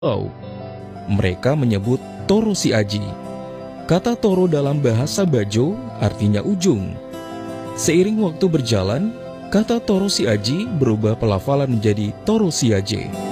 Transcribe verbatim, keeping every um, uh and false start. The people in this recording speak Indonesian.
pulau. Mereka menyebut Toro Si Aji. Kata Toro dalam bahasa Bajo artinya ujung. Seiring waktu berjalan, kata Toro Si Aji berubah pelafalan menjadi Toro Si Aje.